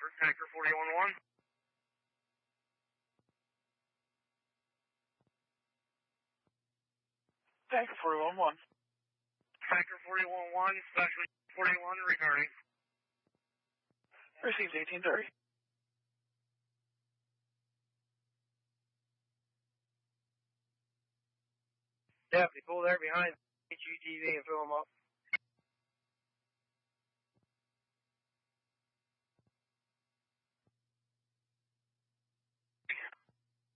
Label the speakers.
Speaker 1: Factor 41-1.
Speaker 2: Factor 41-1.
Speaker 1: Factor 41-1, Specialty 41 regarding.
Speaker 2: Received 1830.
Speaker 1: Deputy, pull there behind HUTV and fill them up.